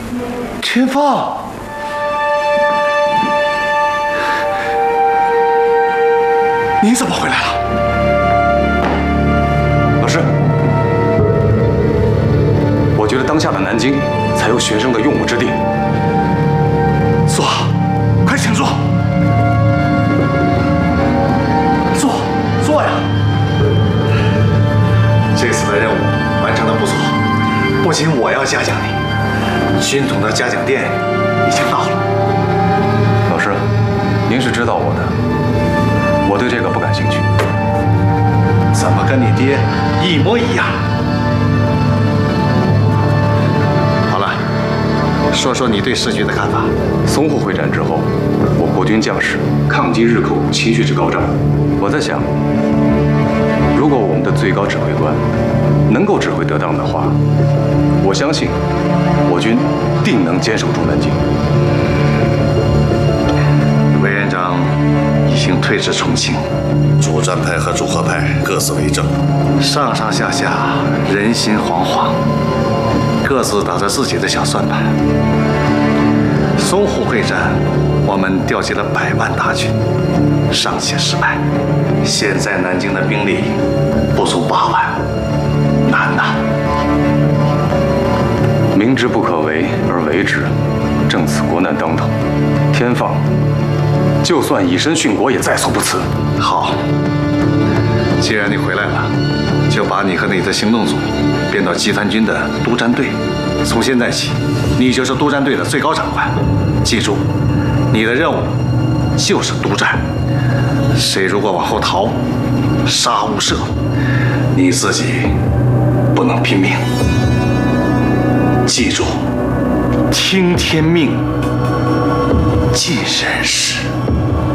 天放，您怎么回来了？老师，我觉得当下的南京才有学生的用武之地。坐，快请坐。坐呀！这次的任务完成的不错，不仅我要嘉奖你，军统的嘉奖电已经到了。老师，您是知道我的，我对这个不感兴趣。怎么跟你爹一模一样？好了，说说你对时局的看法。淞沪会战之后，我国军将士抗击日寇情绪之高涨，我在想，如果我们的最高指挥官能够指挥得当的话，我相信我军定能坚守住南京。委员长已经退至重庆， 主战派和主和派各自为政， 上上下下人心惶惶，各自打着自己的小算盘。淞沪会战，我们调集了100万大军，尚且失败，现在南京的兵力不足8万，难呐！明知不可为而为之，正此国难当头。天放，就算以身殉国也在所不辞。好，既然你回来了，就把你和你的行动组编到集团军的督战队。从现在起，你就是督战队的最高长官。记住，你的任务就是督战。谁如果往后逃，杀无赦，你自己不能拼命。记住，听天命，尽人事。